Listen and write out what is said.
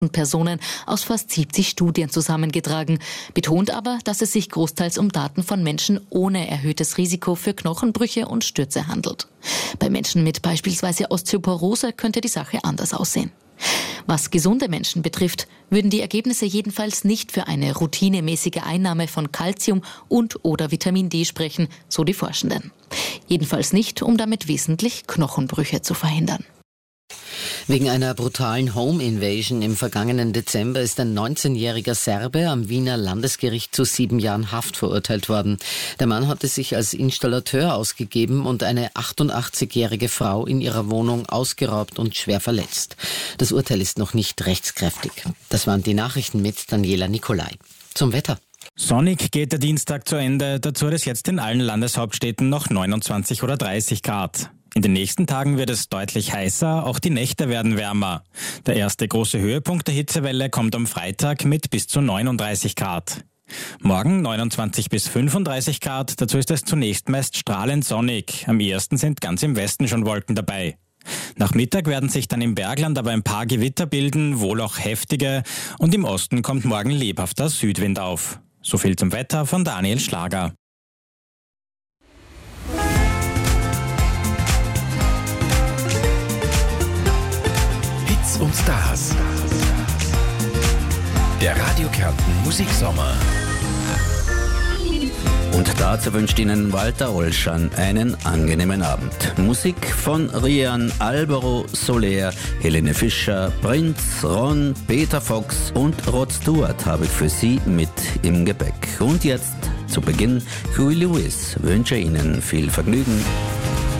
Personen aus fast 70 Studien zusammengetragen, betont aber, dass es sich großteils um Daten von Menschen ohne erhöhtes Risiko für Knochenbrüche und Stürze handelt. Bei Menschen mit beispielsweise Osteoporose könnte die Sache anders aussehen. Was gesunde Menschen betrifft, würden die Ergebnisse jedenfalls nicht für eine routinemäßige Einnahme von Calcium und/oder Vitamin D sprechen, so die Forschenden. Jedenfalls nicht, um damit wesentlich Knochenbrüche zu verhindern. Wegen einer brutalen Home Invasion im vergangenen Dezember ist ein 19-jähriger Serbe am Wiener Landesgericht zu 7 Jahren Haft verurteilt worden. Der Mann hatte sich als Installateur ausgegeben und eine 88-jährige Frau in ihrer Wohnung ausgeraubt und schwer verletzt. Das Urteil ist noch nicht rechtskräftig. Das waren die Nachrichten mit Daniela Nicolai. Zum Wetter. Sonnig geht der Dienstag zu Ende. Dazu hat es jetzt in allen Landeshauptstädten noch 29 oder 30 Grad. In den nächsten Tagen wird es deutlich heißer, auch die Nächte werden wärmer. Der erste große Höhepunkt der Hitzewelle kommt am Freitag mit bis zu 39 Grad. Morgen 29 bis 35 Grad, dazu ist es zunächst meist strahlend sonnig. Am ehesten sind ganz im Westen schon Wolken dabei. Nach Mittag werden sich dann im Bergland aber ein paar Gewitter bilden, wohl auch heftige, und im Osten kommt morgen lebhafter Südwind auf. So viel zum Wetter von Daniel Schlager. Hits und Stars. Der Radio Kärnten Musiksommer. Und dazu wünscht Ihnen Walter Olschan einen angenehmen Abend. Musik von Rian, Alvaro Soler, Helene Fischer, Prinz, Ron, Peter Fox und Rod Stewart habe ich für Sie mit im Gepäck. Und jetzt zu Beginn Huey Lewis wünsche Ihnen viel Vergnügen.